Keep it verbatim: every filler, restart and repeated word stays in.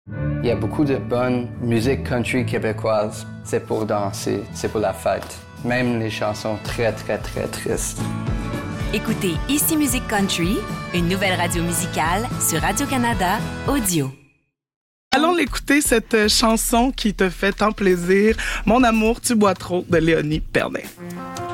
Il y a beaucoup de bonne musique country québécoise. C'est pour danser, c'est pour la fête. Même les chansons très, très, très tristes. Écoutez Ici Musique Country, une nouvelle radio musicale sur Radio-Canada Audio. Allons l'écouter, cette chanson qui te fait tant plaisir. Mon amour, tu bois trop, de Léonie Pernet.